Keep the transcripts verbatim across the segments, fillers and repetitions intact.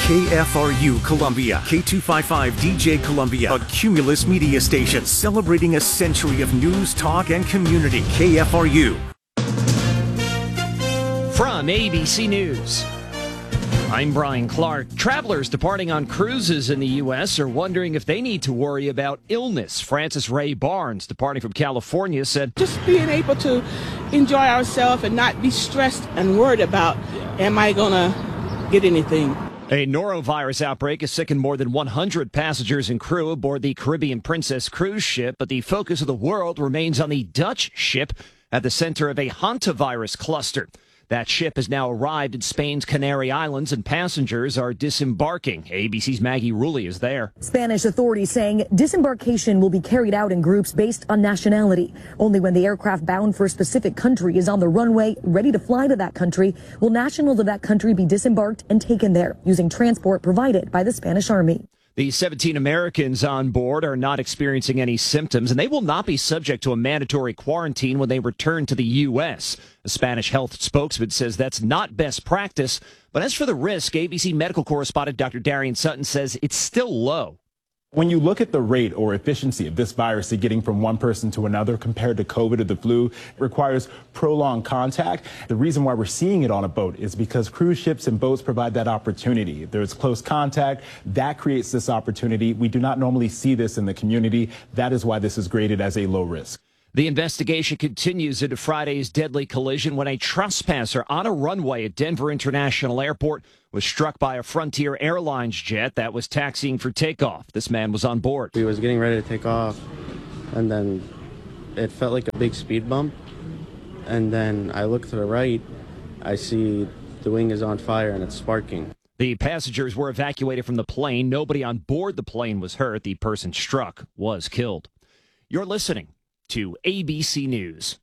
K F R U Columbia, K two fifty-five D J Columbia, a Cumulus media station celebrating a century of news, talk, and community. K F R U. From A B C News, I'm Brian Clark. Travelers departing on cruises in the U S are wondering if they need to worry about illness. Frances Ray Barnes, departing from California, said, just being able to enjoy ourselves and not be stressed and worried about, am I going to get anything? A norovirus outbreak has sickened more than one hundred passengers and crew aboard the Caribbean Princess cruise ship, but the focus of the world remains on the Dutch ship at the center of a hantavirus cluster. That ship has now arrived in Spain's Canary Islands, and passengers are disembarking. A B C's Maggie Rulli is there. Spanish authorities saying disembarkation will be carried out in groups based on nationality. Only when the aircraft bound for a specific country is on the runway, ready to fly to that country, will nationals of that country be disembarked and taken there using transport provided by the Spanish Army. The seventeen Americans on board are not experiencing any symptoms, and they will not be subject to a mandatory quarantine when they return to the U S. A Spanish health spokesman says that's not best practice. But as for the risk, A B C medical correspondent Doctor Darian Sutton says it's still low. When you look at the rate or efficiency of this virus getting from one person to another compared to COVID or the flu, it requires prolonged contact. The reason why we're seeing it on a boat is because cruise ships and boats provide that opportunity. If there's close contact, that creates this opportunity. We do not normally see this in the community. That is why this is graded as a low risk. The investigation continues into Friday's deadly collision when a trespasser on a runway at Denver International Airport was struck by a Frontier Airlines jet that was taxiing for takeoff. This man was on board. We was getting ready to take off, and then it felt like a big speed bump. And then I look to the right, I see the wing is on fire and it's sparking. The passengers were evacuated from the plane. Nobody on board the plane was hurt. The person struck was killed. You're listening to A B C News.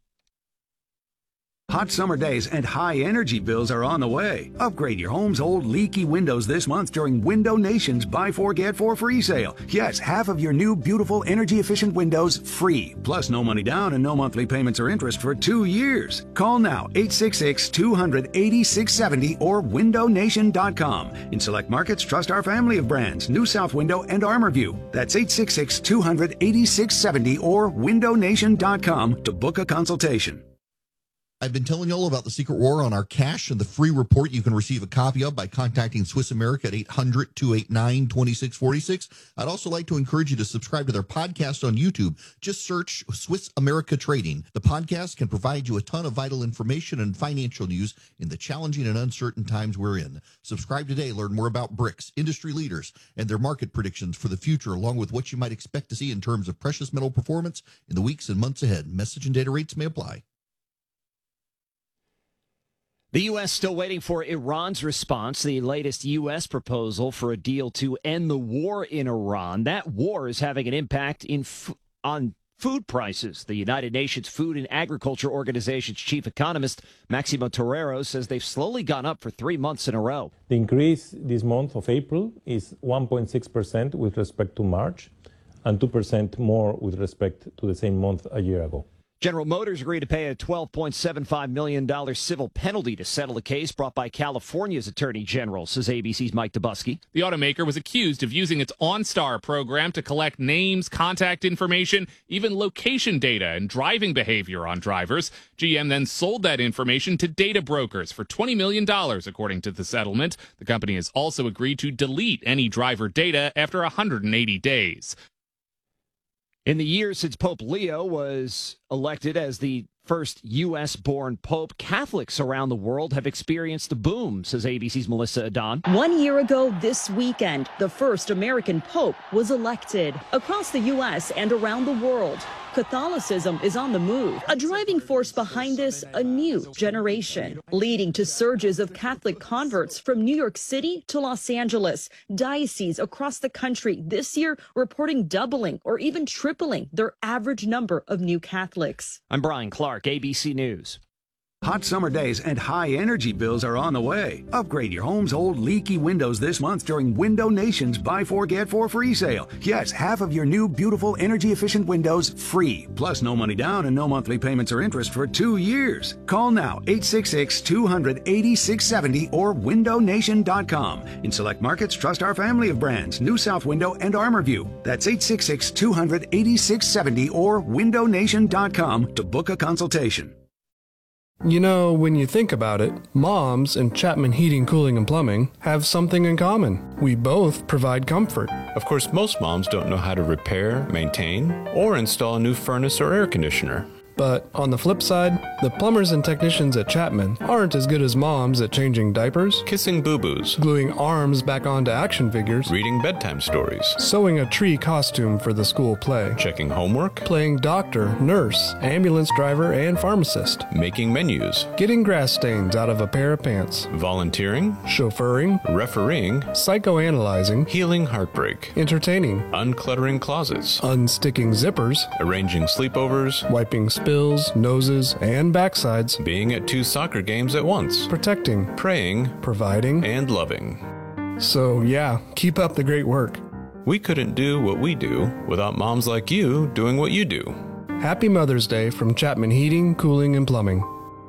Hot summer days and high energy bills are on the way. Upgrade your home's old leaky windows this month during Window Nation's Buy Four Get Four free sale. Yes, half of your new beautiful energy efficient windows free. Plus no money down and no monthly payments or interest for two years. Call now eight six six, two hundred, eighty-six seventy or window nation dot com. In select markets, trust our family of brands, New South Window and ArmorView. That's eight six six, two hundred, eighty-six seventy or window nation dot com to book a consultation. I've been telling you all about the Secret War on our cash and the free report you can receive a copy of by contacting Swiss America at eight hundred, two eight nine, two six four six. I'd also like to encourage you to subscribe to their podcast on YouTube. Just search Swiss America Trading. The podcast can provide you a ton of vital information and financial news in the challenging and uncertain times we're in. Subscribe today. Learn more about B R I C S, industry leaders, and their market predictions for the future, along with what you might expect to see in terms of precious metal performance in the weeks and months ahead. Message and data rates may apply. The U S still waiting for Iran's response, the latest U S proposal for a deal to end the war in Iran. That war is having an impact in f- on food prices. The United Nations Food and Agriculture Organization's chief economist, Maximo Torero, says they've slowly gone up for three months in a row. The increase this month of April is one point six percent with respect to March and two percent more with respect to the same month a year ago. General Motors agreed to pay a twelve point seven five million dollars civil penalty to settle a case brought by California's Attorney General, says A B C's Mike Dubusky. The automaker was accused of using its OnStar program to collect names, contact information, even location data and driving behavior on drivers. G M then sold that information to data brokers for twenty million dollars, according to the settlement. The company has also agreed to delete any driver data after one hundred eighty days. In the years since Pope Leo was elected as the first U S-born pope, Catholics around the world have experienced a boom, says A B C's Melissa Adon. One year ago this weekend, the first American pope was elected. Across the U S and around the world, Catholicism is on the move. A driving force behind this, a new generation, leading to surges of Catholic converts from New York City to Los Angeles. Dioceses across the country this year reporting doubling or even tripling their average number of new Catholics. I'm Brian Clark, A B C News. Hot summer days and high energy bills are on the way. Upgrade your home's old leaky windows this month during Window Nation's Buy Four Get Four free sale. Yes, half of your new beautiful energy efficient windows free. Plus no money down and no monthly payments or interest for two years. Call now eight six six, two hundred, eighty-six seventy or window nation dot com. In select markets, trust our family of brands, New South Window and ArmorView. That's eight six six, two hundred, eighty-six seventy or window nation dot com to book a consultation. You know, when you think about it, moms and Chapman Heating, Cooling, and Plumbing have something in common. We both provide comfort. Of course, most moms don't know how to repair, maintain, or install a new furnace or air conditioner. But on the flip side, the plumbers and technicians at Chapman aren't as good as moms at changing diapers, kissing boo-boos, gluing arms back onto action figures, reading bedtime stories, sewing a tree costume for the school play, checking homework, playing doctor, nurse, ambulance driver, and pharmacist, making menus, getting grass stains out of a pair of pants, volunteering, chauffeuring, refereeing, psychoanalyzing, healing heartbreak, entertaining, uncluttering closets, unsticking zippers, arranging sleepovers, wiping spills, noses, and backsides, being at two soccer games at once, protecting, praying, providing, and loving. So yeah, keep up the great work. We couldn't do what we do without moms like you doing what you do. Happy Mother's Day from Chapman Heating, Cooling, and Plumbing.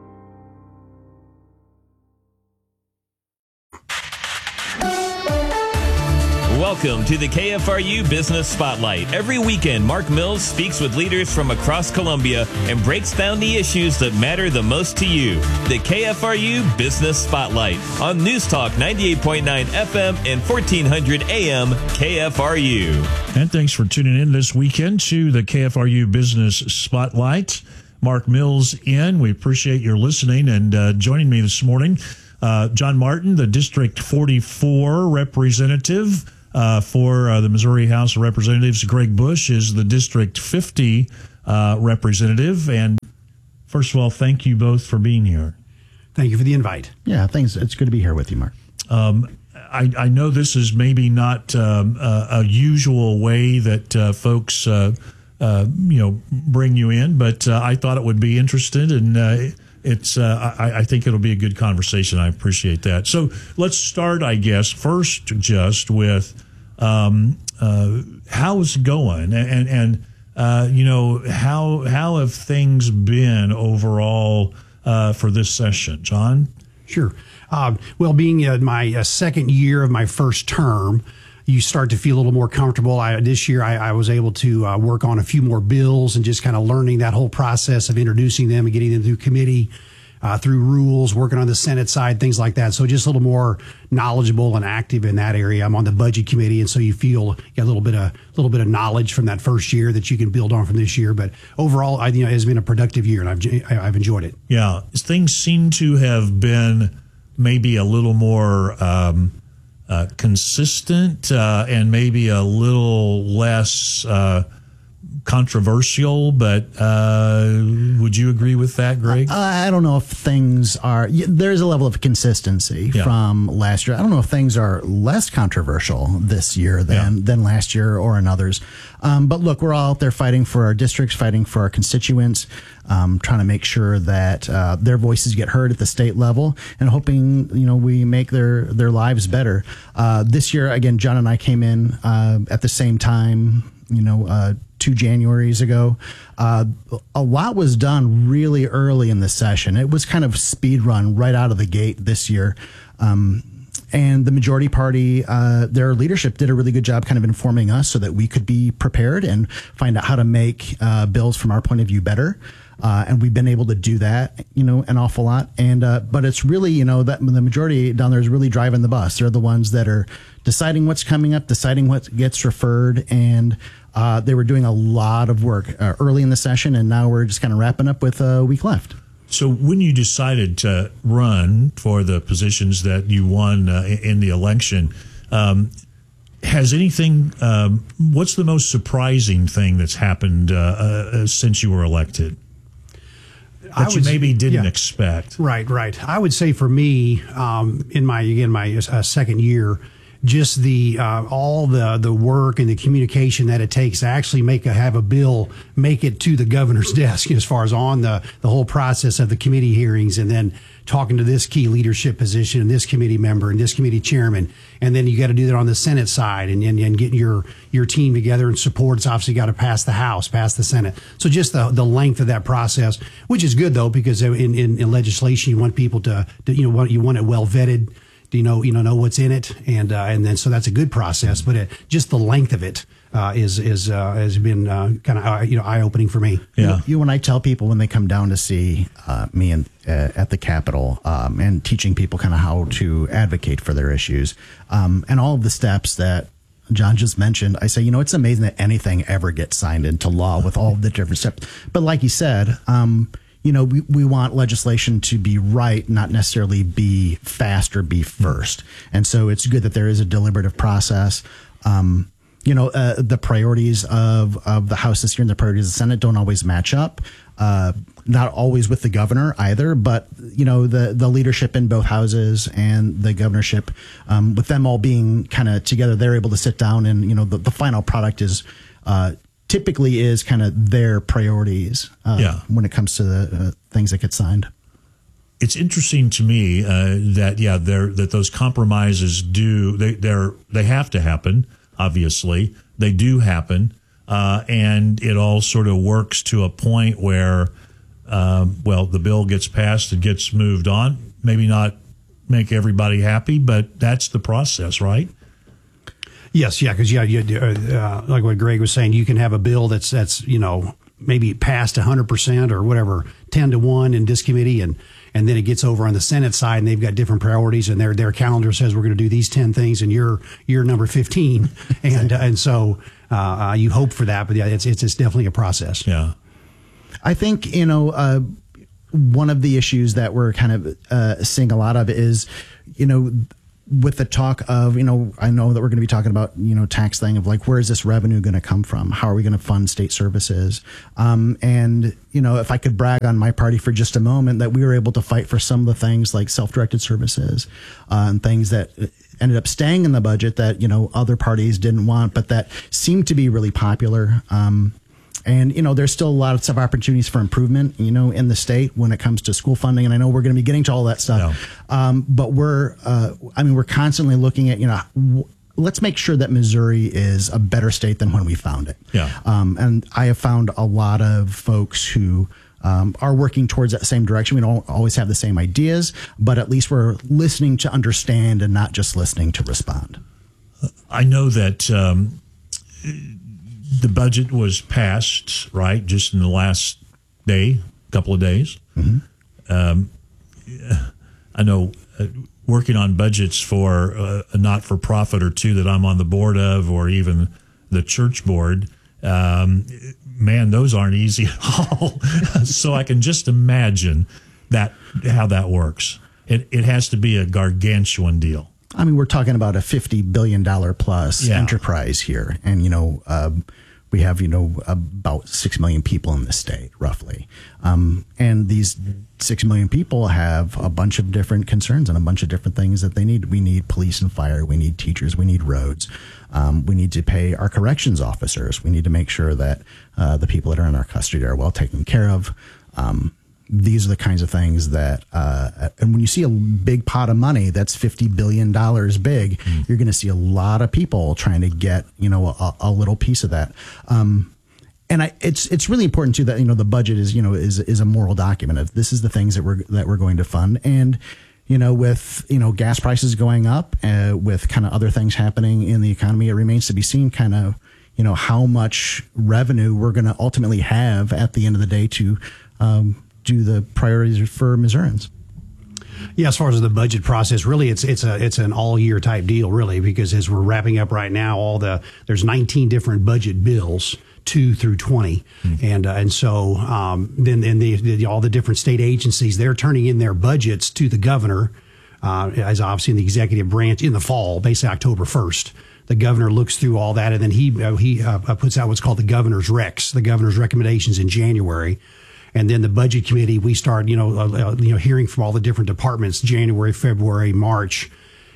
Welcome to the K F R U Business Spotlight. Every weekend, Mark Mills speaks with leaders from across Columbia and breaks down the issues that matter the most to you. The K F R U Business Spotlight on News Talk ninety-eight point nine F M and fourteen hundred A M K F R U. And thanks for tuning in this weekend to the K F R U Business Spotlight. Mark Mills in. We appreciate your listening and uh, joining me this morning. Uh, John Martin, the District forty-four representative. Uh, for uh, the Missouri House of Representatives. Greg Bush is the District fifty uh, representative. And first of all, thank you both for being here. Thank you for the invite. Yeah, thanks. It's good to be here with you, Mark. Um, I, I know this is maybe not um, a, a usual way that uh, folks, uh, uh, you know, bring you in, but uh, I thought it would be interesting, and uh, it's. Uh, I, I think it'll be a good conversation. I appreciate that. So let's start, I guess, first just with um, uh, how's it going, and and uh, you know how how have things been overall uh, for this session, John? Sure. Uh, well, being uh, my uh, second year of my first term, you start to feel a little more comfortable. I, this year, I, I was able to uh, work on a few more bills and just kind of learning that whole process of introducing them and getting them through committee, uh, through rules, working on the Senate side, things like that. So just a little more knowledgeable and active in that area. I'm on the budget committee, and so you feel you get a little bit of little bit of knowledge from that first year that you can build on from this year. But overall, I, you know, it has been a productive year, and I've I've enjoyed it. Yeah, things seem to have been maybe a little more um, uh, consistent uh, and maybe a little less uh, controversial, but uh, would you agree with that, Greg? Uh, I don't know if things are, there's a level of consistency yeah. from last year. I don't know if things are less controversial this year than, yeah. than last year or in others. Um, but look, we're all out there fighting for our districts, fighting for our constituents, um, trying to make sure that uh, their voices get heard at the state level, and hoping, you know, we make their, their lives better. Uh, this year, again, John and I came in uh, at the same time, you know, uh, two Januaries ago. Uh, a lot was done really early in the session. It was kind of speed run right out of the gate this year. Um, and the majority party, uh, their leadership did a really good job kind of informing us so that we could be prepared and find out how to make uh, bills from our point of view better. Uh, and we've been able to do that, you know, an awful lot. And, uh, but it's really, you know, that the majority down there is really driving the bus. They're the ones that are deciding what's coming up, deciding what gets referred. And, uh, they were doing a lot of work uh, early in the session. And now we're just kind of wrapping up with a week left. So when you decided to run for the positions that you won uh, in the election, um, has anything, um, what's the most surprising thing that's happened uh, uh, since you were elected? That you maybe didn't yeah. expect. Right, right. I would say for me, um, in my, again, my uh, second year, just the uh, all the the work and the communication that it takes to actually make a, have a bill make it to the governor's desk, as far as on the the whole process of the committee hearings, and then talking to this key leadership position and this committee member and this committee chairman, and then you got to do that on the Senate side, and, and and getting your your team together and support. It's obviously got to pass the House, pass the Senate. So just the the length of that process, which is good though, because in in, in legislation you want people to, to you know want you want it well vetted. Do you know you know know what's in it, and uh, and then so that's a good process. But it, just the length of it uh, is is uh, has been uh, kind of uh, you know eye opening for me. Yeah. You, you when I tell people when they come down to see uh, me and uh, at the Capitol, um, and teaching people kind of how to advocate for their issues, um, and all of the steps that John just mentioned, I say, you know, it's amazing that anything ever gets signed into law with all of the different steps. But like you said, um, you know, we, we want legislation to be right, not necessarily be fast or be first. And so it's good that there is a deliberative process. Um, you know, uh, the priorities of, of the House this year and the priorities of the Senate don't always match up. Uh, not always with the governor either, but, you know, the, the leadership in both houses and the governorship, um, with them all being kind of together, they're able to sit down and, you know, the, the final product is, uh, typically is kind of their priorities uh, yeah. when it comes to the uh, things that get signed. It's interesting to me uh, that yeah, they're, that those compromises do they they're they have to happen. Obviously, they do happen, uh, and it all sort of works to a point where, um, well, the bill gets passed and gets moved on. Maybe not make everybody happy, but that's the process, right? Yes, yeah, because yeah, you, uh, like what Greg was saying, you can have a bill that's that's you know maybe passed one hundred percent or whatever, ten to one in this committee, and and then it gets over on the Senate side, and they've got different priorities, and their their calendar says we're going to do these ten things, and you're you're number fifteen, and uh, and so uh, uh, you hope for that, but yeah, it's it's it's definitely a process. Yeah, I think you know uh, one of the issues that we're kind of uh, seeing a lot of is you know. with the talk of, you know, I know that we're going to be talking about, you know, tax thing of like, where is this revenue going to come from? How are we going to fund state services? Um, and, you know, if I could brag on my party for just a moment, that we were able to fight for some of the things like self-directed services uh, and things that ended up staying in the budget that, you know, other parties didn't want, but that seemed to be really popular. Um, And, you know, there's still lots of opportunities for improvement, you know, in the state when it comes to school funding. And I know we're going to be getting to all that stuff. No. Um, but we're, uh, I mean, we're constantly looking at, you know, w- let's make sure that Missouri is a better state than when we found it. Yeah. Um, and I have found a lot of folks who um, are working towards that same direction. We don't always have the same ideas, but at least we're listening to understand and not just listening to respond. I know that um, the budget was passed, right, just in the last day, couple of days. Mm-hmm. Um, I know uh, working on budgets for uh, a not-for-profit or two that I'm on the board of, or even the church board, um, man, those aren't easy at all. So I can just imagine that how that works. It it has to be a gargantuan deal. I mean, we're talking about a fifty billion dollars plus Yeah. enterprise here. And, you know, um, we have, you know, about six million people in the state, roughly. Um, and these six million people have a bunch of different concerns and a bunch of different things that they need. We need police and fire. We need teachers. We need roads. Um, we need to pay our corrections officers. We need to make sure that uh, the people that are in our custody are well taken care of. Um, These are the kinds of things that, uh, and when you see a big pot of money that's fifty billion dollars big, mm. you're going to see a lot of people trying to get, you know, a, a little piece of that. Um, and I, it's it's really important too that, you know, the budget is, you know, is is a moral document of this is the things that we're that we're going to fund. And, you know, with, you know, gas prices going up, uh, with kind of other things happening in the economy, it remains to be seen kind of, you know, how much revenue we're going to ultimately have at the end of the day to, um, do the priorities for Missourians. Yeah, as far as the budget process, really, it's it's a it's an all year type deal, really, because as we're wrapping up right now, all the there's nineteen different budget bills, two through twenty, mm-hmm. and uh, and so um, then then the, the all the different state agencies, they're turning in their budgets to the governor, uh, as obviously in the executive branch in the fall, basically October first. The governor looks through all that, and then he uh, he uh, puts out what's called the governor's recs, the governor's recommendations in January. And then the budget committee, we start, you know, uh, you know, hearing from all the different departments, January, February, March.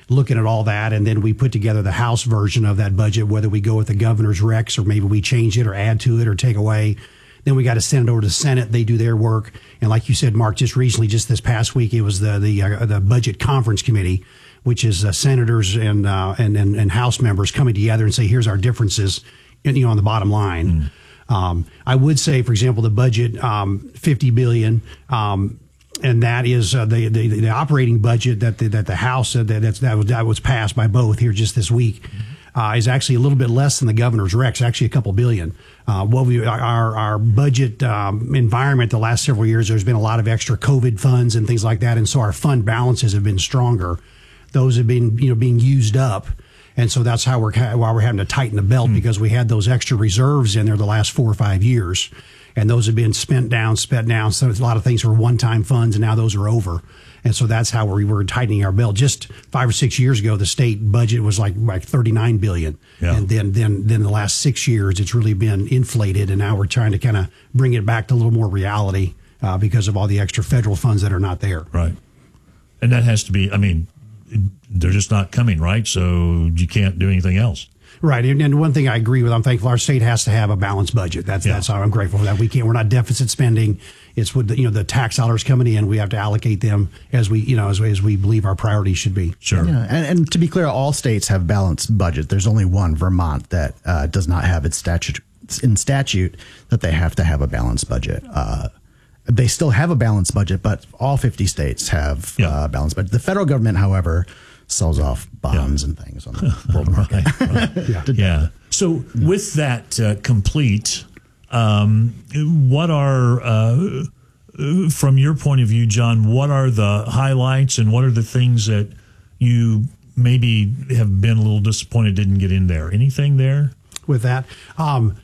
looking at all that, and then we put together the House version of that budget, whether we go with the governor's recs or maybe we change it or add to it or take away. Then we got to send it over to the Senate. They do their work. And like you said, Mark, just recently, just this past week, it was the the, uh, the Budget Conference Committee, which is uh, senators and, uh, and and and House members coming together and say, here's our differences, in, you know, on the bottom line. Mm. Um, I would say, for example, the budget, um, fifty billion dollars. Um, And that is uh, the, the the operating budget that the, that the House uh, that that's, that was that was passed by both here just this week uh, is actually a little bit less than the governor's recs, actually a couple billion. Uh, what we our our budget um, environment the last several years, there's been a lot of extra COVID funds and things like that, and so our fund balances have been stronger. Those have been you know being used up. And so that's how we're why we're having to tighten the belt mm. because we had those extra reserves in there the last four or five years. And those have been spent down, spent down. So a lot of things were one-time funds, and now those are over. And so that's how we were tightening our belt. Just five or six years ago, the state budget was like like thirty-nine billion dollars. Yeah. And then then then the last six years, it's really been inflated, and now we're trying to kind of bring it back to a little more reality uh, because of all the extra federal funds that are not there. Right. And that has to be, I mean, they're just not coming, right? So you can't do anything else. Right, and, and one thing I agree with, I'm thankful our state has to have a balanced budget. That's yeah. that's how I'm grateful for that. We can't, we're not deficit spending. It's with the, you know the tax dollars coming in. We have to allocate them as we you know as, as we believe our priorities should be. Sure. Yeah, and, and to be clear, all states have balanced budget. There's only one, Vermont, that uh, does not have its statute in statute that they have to have a balanced budget. Uh, they still have a balanced budget, but all fifty states have yeah. uh, balanced budget. The federal government, however, sells off bonds yeah. and things on the world market. Right, right. yeah. yeah. So with that uh, complete, um, what are, uh, from your point of view, John, what are the highlights and what are the things that you maybe have been a little disappointed didn't get in there? Anything there? With that, um,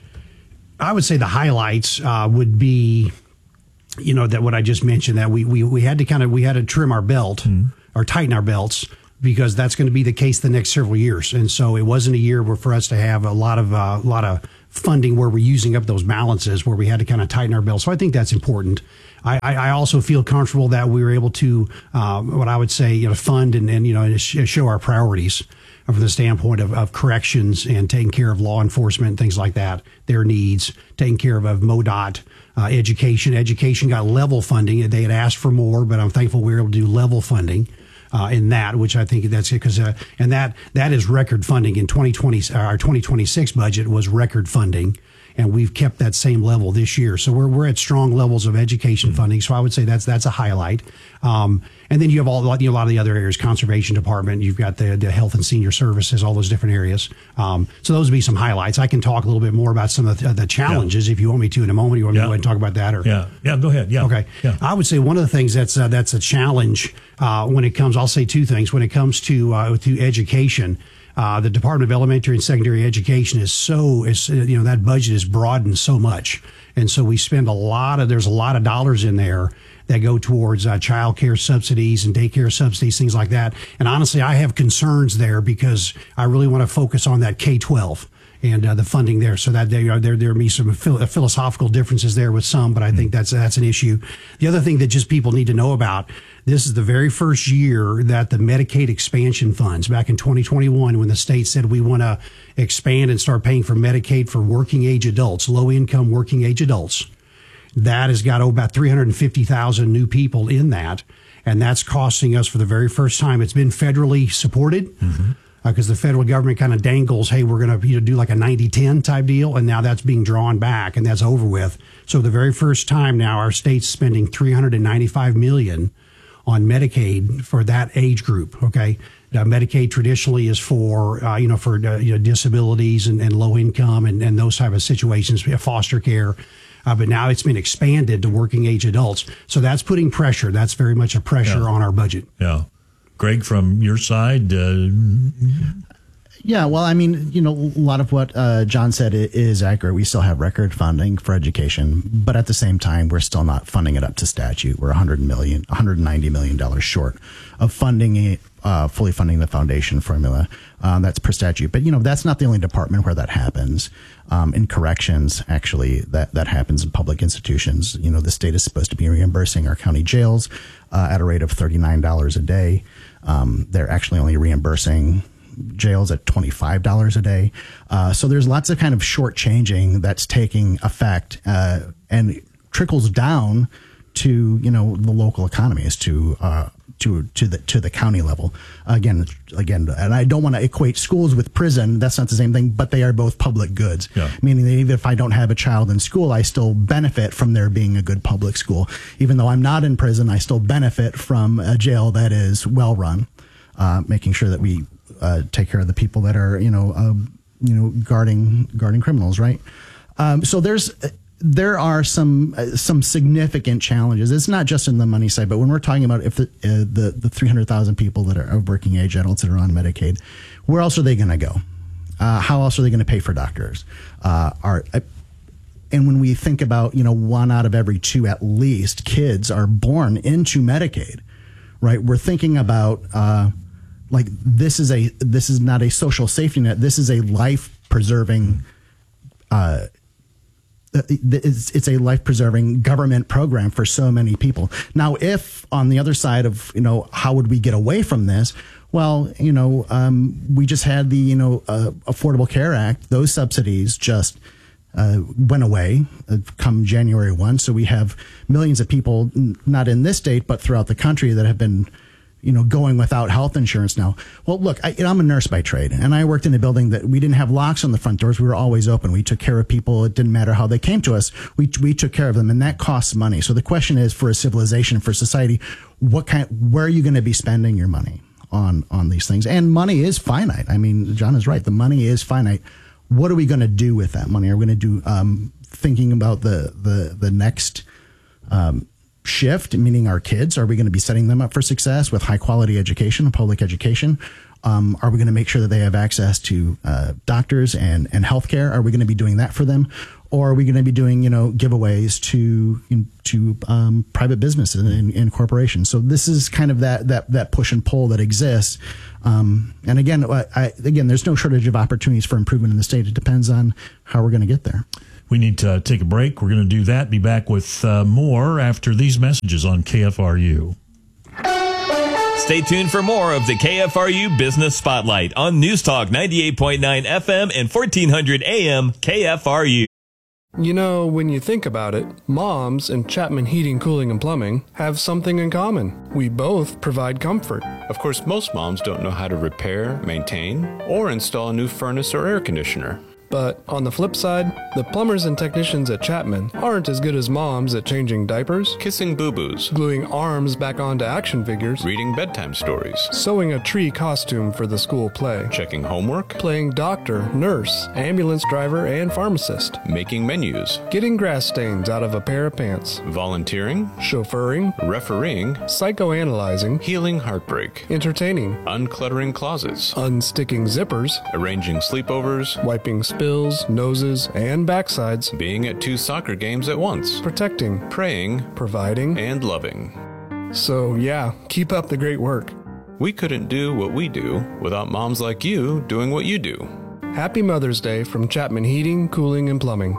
I would say the highlights uh, would be, you know, that what I just mentioned, that we, we, we had to kind of, we had to trim our belt mm. or tighten our belts, because that's going to be the case the next several years. And so it wasn't a year where for us to have a lot of uh, a lot of funding where we're using up those balances, where we had to kind of tighten our belt. So I think that's important. I, I also feel comfortable that we were able to, uh, what I would say, you know, fund and, and you know, show our priorities from the standpoint of, of corrections and taking care of law enforcement and things like that, their needs, taking care of, of MoDOT, uh, education. Education got level funding. They had asked for more, but I'm thankful we were able to do level funding. Uh, in that, which I think that's it, because uh, and that that is record funding in twenty twenty. Our twenty twenty-six budget was record funding, and we've kept that same level this year. So we're we're at strong levels of education funding. So I would say that's that's a highlight. Um, and then you have all you know, a lot of the other areas, conservation department. You've got the, the health and senior services, all those different areas. Um, so those would be some highlights. I can talk a little bit more about some of the, the challenges yeah. if you want me to in a moment. You want me yeah. to go ahead and talk about that? Or yeah, yeah, go ahead. Yeah, okay. Yeah. I would say one of the things that's uh, that's a challenge uh, when it comes. I'll say two things when it comes to uh, to education. Uh, the Department of Elementary and Secondary Education is so, is, you know, that budget is broadened so much. And so we spend a lot of, there's a lot of dollars in there that go towards uh, child care subsidies and daycare subsidies, things like that. And honestly, I have concerns there because I really want to focus on that K twelve and uh, the funding there. So that there, there, there may be some phil- philosophical differences there with some, but I think that's, that's an issue. The other thing that just people need to know about, this is the very first year that the Medicaid expansion funds, back in twenty twenty-one, when the state said we want to expand and start paying for Medicaid for working age adults, low income working age adults, that has got oh, about three hundred fifty thousand new people in that. And that's costing us for the very first time. It's been federally supported. Mm-hmm. Because uh, the federal government kind of dangles, hey, we're going to you know, do like a ninety ten type deal, and now that's being drawn back, and that's over with. So the very first time now, our state's spending three hundred ninety-five million dollars on Medicaid for that age group. Okay, uh, Medicaid traditionally is for uh, you know for uh, you know disabilities and, and low income and, and those type of situations, foster care. Uh, but now it's been expanded to working age adults. So that's putting pressure. That's very much a pressure yeah. on our budget. Yeah. Greg, from your side, uh... Yeah, well, I mean, you know, a lot of what uh, John said is accurate. We still have record funding for education, but at the same time, we're still not funding it up to statute. We're one hundred million, one hundred ninety million dollars short of funding it, uh, fully funding the foundation formula. Um, that's per statute. But, you know, that's not the only department where that happens. Um, in corrections, actually, that, that happens in public institutions. You know, the state is supposed to be reimbursing our county jails uh, at a rate of thirty-nine dollars a day. Um, they're actually only reimbursing jails at twenty-five dollars a day. Uh, so there's lots of kind of shortchanging that's taking effect uh, and trickles down to, you know, the local economies, to uh, to to the to the county level. Again, again, and I don't want to equate schools with prison. That's not the same thing, but they are both public goods. Yeah. Meaning that even if I don't have a child in school, I still benefit from there being a good public school. Even though I'm not in prison, I still benefit from a jail that is well run, uh, making sure that we Uh, take care of the people that are, you know, uh, you know, guarding guarding criminals, right? Um, so there's there are some uh, some significant challenges. It's not just in the money side, but when we're talking about if the uh, the, the three hundred thousand people that are of working age adults that are on Medicaid, where else are they going to go? Uh, how else are they going to pay for doctors? Uh, are uh, and when we think about, you know, one out of every two at least kids are born into Medicaid, right? We're thinking about uh, like this is a this is not a social safety net. This is a life preserving. Uh, it's, it's a life preserving government program for so many people. Now, if on the other side of, you know, how would we get away from this? Well, you know, um, we just had the, you know, uh, Affordable Care Act. Those subsidies just uh, went away uh, come January first. So we have millions of people, n- not in this state, but throughout the country that have been, you know, going without health insurance now. Well, look, I, I'm a nurse by trade, and I worked in a building that we didn't have locks on the front doors. We were always open. We took care of people. It didn't matter how they came to us. We we took care of them, and that costs money. So the question is, for a civilization, for society, what kind, where are you going to be spending your money on on these things? And money is finite. I mean, John is right. The money is finite. What are we going to do with that money? Are we going to do um, thinking about the the the next um, shift, meaning our kids? Are we going to be setting them up for success with high quality education, public education? Um, are we going to make sure that they have access to uh, doctors and and healthcare? Are we going to be doing that for them, or are we going to be doing, you know, giveaways to to um, private businesses and, and corporations? So this is kind of that that that push and pull that exists. Um, and again, I, again, there's no shortage of opportunities for improvement in the state. It depends on how we're going to get there. We need to take a break. We're going to do that. Be back with uh, more after these messages on K F R U. Stay tuned for more of the K F R U Business Spotlight on News Talk ninety-eight point nine F M and fourteen hundred A M K F R U. You know, when you think about it, moms and Chapman Heating, Cooling, and Plumbing have something in common. We both provide comfort. Of course, most moms don't know how to repair, maintain, or install a new furnace or air conditioner. But on the flip side, the plumbers and technicians at Chapman aren't as good as moms at changing diapers, kissing boo-boos, gluing arms back onto action figures, reading bedtime stories, sewing a tree costume for the school play, checking homework, playing doctor, nurse, ambulance driver, and pharmacist, making menus, getting grass stains out of a pair of pants, volunteering, chauffeuring, refereeing, psychoanalyzing, healing heartbreak, entertaining, uncluttering closets, unsticking zippers, arranging sleepovers, wiping spills, noses, and backsides, being at two soccer games at once, protecting, praying, providing, and loving. So yeah, keep up the great work. We couldn't do what we do without moms like you doing what you do. Happy Mother's Day from Chapman Heating, Cooling, and Plumbing.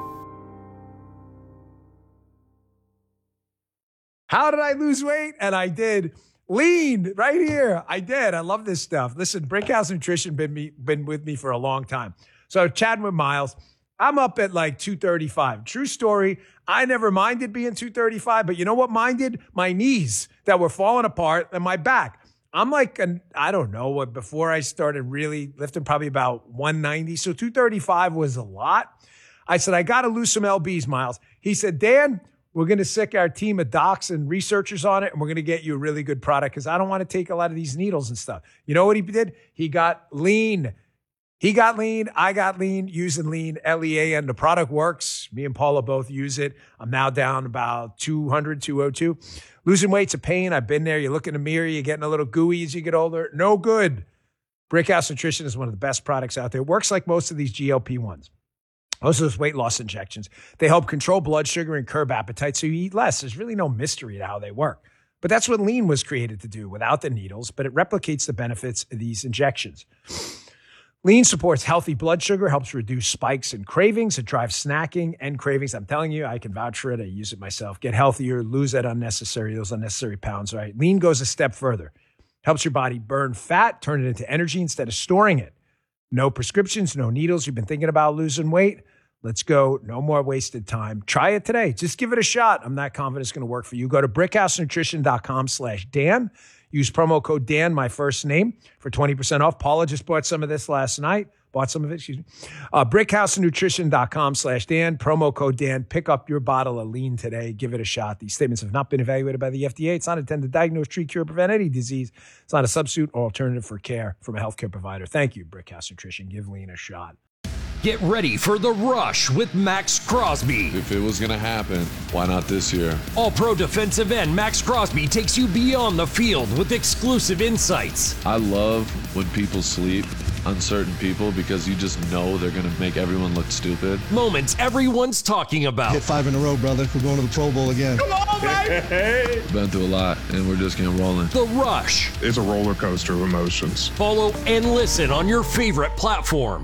How did I lose weight? And I did. Lean right here. I did. I love this stuff. Listen, Brickhouse Nutrition been me been with me for a long time. So chatting with Miles, I'm up at like two thirty-five. True story. I never minded being two thirty-five, but you know what minded? My knees that were falling apart and my back. I'm like, an, I don't know what, before I started really lifting, probably about one ninety. So two thirty-five was a lot. I said, I got to lose some L Bs, Miles. He said, Dan, we're going to sick our team of docs and researchers on it, and we're going to get you a really good product because I don't want to take a lot of these needles and stuff. You know what he did? He got lean. He got lean. I got lean using lean, L E A N. The product works. Me and Paula both use it. I'm now down about two hundred, two oh two. Losing weight's a pain. I've been there. You look in the mirror, you're getting a little gooey as you get older. No good. Brickhouse Nutrition is one of the best products out there. It works like most of these G L P ones. Most of those weight loss injections, they help control blood sugar and curb appetite so you eat less. There's really no mystery to how they work. But that's what Lean was created to do without the needles, but it replicates the benefits of these injections. Lean supports healthy blood sugar, helps reduce spikes and cravings. It drives snacking and cravings. I'm telling you, I can vouch for it. I use it myself. Get healthier, lose that unnecessary, those unnecessary pounds, right? Lean goes a step further. Helps your body burn fat, turn it into energy instead of storing it. No prescriptions, no needles. You've been thinking about losing weight? Let's go. No more wasted time. Try it today. Just give it a shot. I'm not confident it's going to work for you. Go to brickhousenutrition.com slash Dan. Use promo code Dan, my first name, for twenty percent off. Paula just bought some of this last night. Bought some of it, excuse me. Uh, brickhousenutrition.com slash Dan. Promo code Dan. Pick up your bottle of Lean today. Give it a shot. These statements have not been evaluated by the F D A. It's not intended to diagnose, treat, cure, prevent any disease. It's not a substitute or alternative for care from a healthcare provider. Thank you, Brickhouse Nutrition. Give Lean a shot. Get ready for The Rush with Max Crosby. If it was going to happen, why not this year? All-pro defensive end Max Crosby takes you beyond the field with exclusive insights. I love when people sleep, uncertain people, because you just know they're going to make everyone look stupid. Moments everyone's talking about. Hit five in a row, brother. We're going to the Pro Bowl again. Come on, baby! Been through a lot, and we're just getting rolling. The Rush. It's a roller coaster of emotions. Follow and listen on your favorite platform.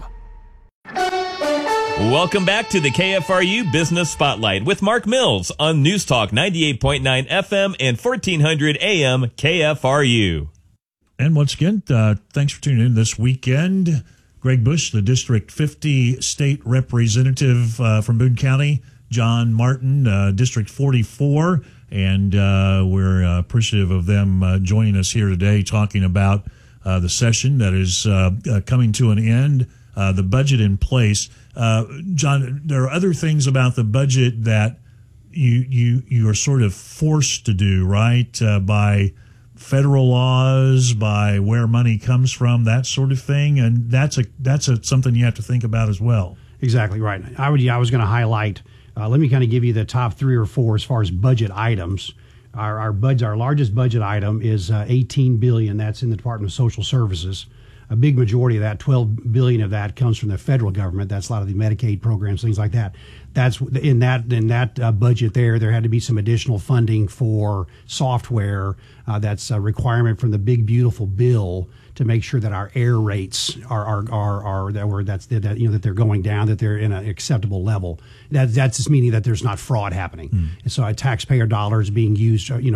Welcome back to the K F R U Business Spotlight with Mark Mills on News Talk ninety-eight point nine F M and fourteen hundred A M K F R U. And once again, uh, thanks for tuning in this weekend. Greg Bush, the District fifty state representative uh, from Boone County, John Martin, uh, District forty-four, and uh, we're uh, appreciative of them uh, joining us here today talking about uh, the session that is uh, uh, coming to an end. Uh, the budget in place. Uh, John, there are other things about the budget that you you you are sort of forced to do, right? Uh, by federal laws, by where money comes from, that sort of thing, and that's a that's a, something you have to think about as well. Exactly right. I would. I was going to highlight. Uh, let me kind of give you the top three or four as far as budget items. Our our budget, our largest budget item is uh, eighteen billion dollars. That's in the Department of Social Services. A big majority of that, twelve billion dollars of that, comes from the federal government. That's a lot of the Medicaid programs, things like that. That's in that in that uh, budget there. There had to be some additional funding for software. Uh, that's a requirement from the big beautiful bill to make sure that our error rates are are are, are that we're that's that you know that they're going down, that they're in an acceptable level. That that's just meaning that there's not fraud happening. Mm. And so, uh, taxpayer dollars being used, you know.